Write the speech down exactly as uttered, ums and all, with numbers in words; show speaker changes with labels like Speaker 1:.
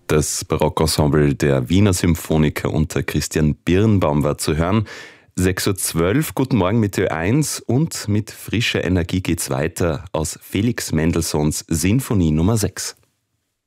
Speaker 1: Das Barockensemble der Wiener Symphoniker unter Christian Birnbaum war zu hören. sechs Uhr zwölf, guten Morgen mit Ö eins und mit frischer Energie geht's weiter aus Felix Mendelssohns Sinfonie Nummer sechs.